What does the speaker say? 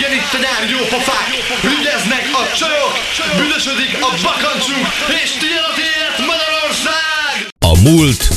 Igen, itt a nyári jópofák, ügyeznek a csajok, büdösödik a bakancsunk, és tiéd a tiéd Magyarország! A múlt